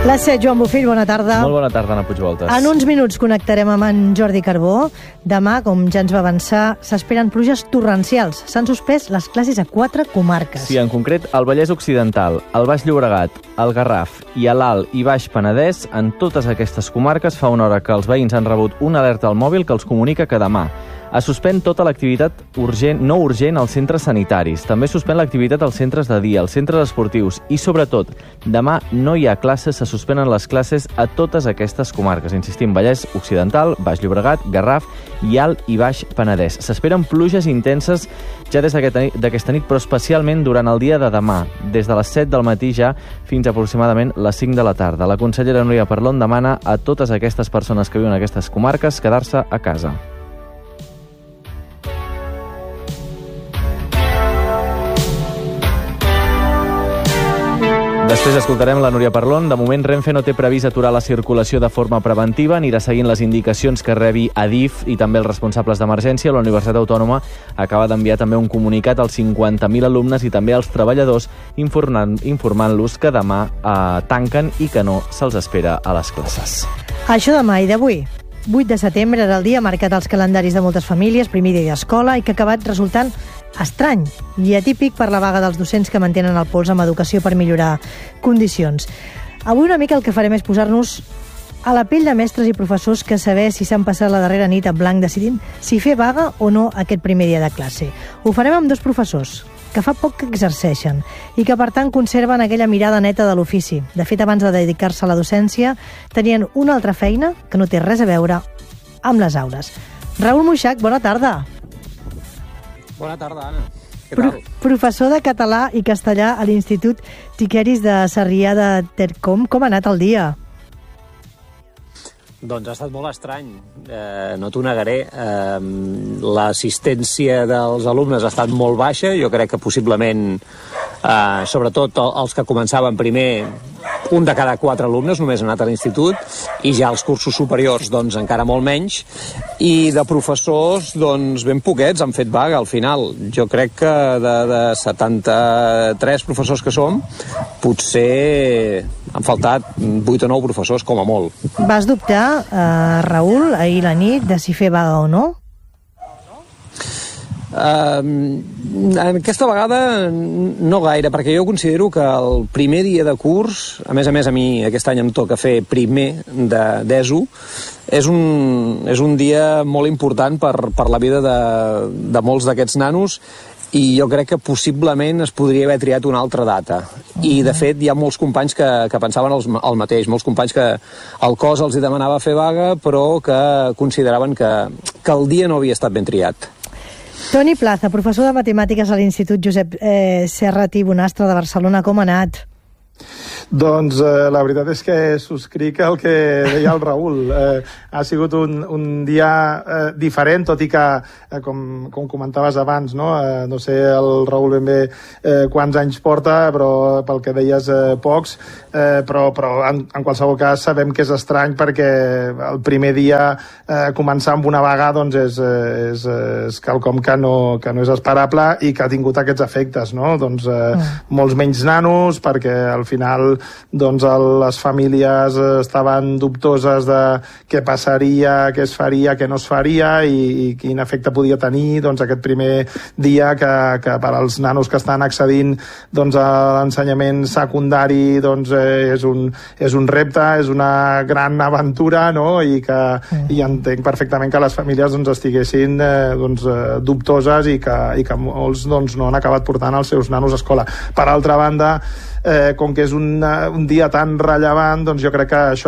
Les 7, Joan Bofill, bona tarda. Molt bona tarda, Anna Puigvoltes. En uns minuts connectarem amb en Jordi Carbó. Demà, com ja ens va avançar, s'esperen pluges torrencials. S'han suspès les classes a 4 comarques. Sí, en concret, al Vallès Occidental, al Baix Llobregat, al Garraf i a l'Alt i Baix Penedès, en totes aquestes comarques fa una hora que els veïns han rebut una alerta al mòbil que els comunica que demà es suspèn tota l'activitat no urgent als centres sanitaris. També suspèn l'activitat als centres de dia, als centres esportius i, sobretot, demà no hi ha classes, se suspenen les classes a totes aquestes comarques. Insistim, Vallès Occidental, Baix Llobregat, Garraf i Alt i Baix Penedès. S'esperen pluges intenses ja des d'aquesta nit, però especialment durant el dia de demà, des de les 7 del matí ja fins a aproximadament les 5 de la tarda. La consellera Núria Parlon demana a totes aquestes persones que viuen en aquestes comarques quedar-se a casa. Després escoltarem la Núria Parlon. De moment, Renfe no té previst aturar la circulació de forma preventiva, anirà seguint les indicacions que rebi Adif i també els responsables d'emergència. La Universitat Autònoma acaba d'enviar també un comunicat als 50.000 alumnes i també als treballadors informant-los que demà tanquen i que no se'ls espera a les classes. Això demà i d'avui. 8 de setembre era el dia marcat als calendaris de moltes famílies, primer dia d'escola, i que ha acabat resultant estrany i atípic per la vaga dels docents que mantenen el pols amb educació per millorar condicions. Avui una mica el que farem és posar-nos a la pell de mestres i professors que saber si s'han passat la darrera nit en blanc decidint si fer vaga o no aquest primer dia de classe. Ho farem amb 2 professors que fa poc que exerceixen i que, per tant, conserven aquella mirada neta de l'ofici. De fet, abans de dedicar-se a la docència, tenien una altra feina que no té res a veure amb les aules. Raül Moixach, bona tarda. Bona tarda, Anna. Què tal? Professor de català i castellà a l'Institut Tiqueris de Sarrià de Ter. Com ha anat el dia? Doncs ha estat molt estrany, no t'ho negaré. L'assistència dels alumnes ha estat molt baixa, jo crec que possiblement, sobretot els que començaven primer, un de cada 4 alumnes només ha anat a l'institut, i ja els cursos superiors, doncs, encara molt menys, i de professors, doncs, ben poquets han fet vaga al final. Jo crec que de 73 professors que som, potser han faltat 8 o 9 professors, com a molt. Vas dubtar, Raül, ahir la nit, de si fer vaga o no? Aquesta vegada no gaire, perquè jo considero que el primer dia de curs, a més a mi aquest any em toca fer primer d'ESO, és un dia molt important per la vida de molts d'aquests nanos, i jo crec que possiblement es podria haver triat una altra data. I, de fet, hi ha molts companys que pensaven el mateix, molts companys que el cos els demanava fer vaga, però que consideraven que el dia no havia estat ben triat. Toni Plaza, professor de matemàtiques a l'Institut Josep Serrat i Bonastre de Barcelona, com ha anat? Doncs la veritat és que subscric el que deia el Raül. Ha sigut un dia diferent, tot i que, com comentaves abans, no sé el Raül ben bé quants anys porta, però pel que deies pocs, però en qualsevol cas sabem que és estrany, perquè el primer dia començar amb una vaga doncs és quelcom que no és esperable i que ha tingut aquests efectes, no? Doncs molts menys nanos, perquè al final doncs les famílies estaven dubtoses de què passaria, què es faria, què no es faria i quin efecte podia tenir doncs aquest primer dia que per als nanos que estan accedint doncs a l'ensenyament secundari doncs és un repte, és una gran aventura, no? I entenc perfectament que les famílies doncs estiguessin dubtoses i que molts doncs no han acabat portant els seus nanos a escola. Per altra banda, com que és un dia tan rellevant, doncs jo crec que això